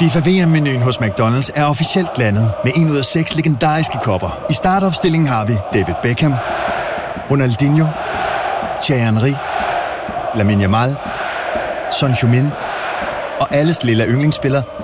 FIFA VM-menuen hos McDonald's er officielt landet med 1 ud af 6 legendariske kopper. I startopstillingen har vi David Beckham, Ronaldinho, Thierry Henry, Lamine Yamal, Son Heung-min og alles lille yndlingsspiller